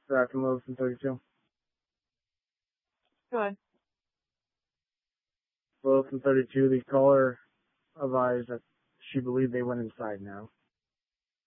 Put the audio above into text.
Back from Lewis and 32. Go ahead. Lewis and 32, the caller advised that she believed they went inside now.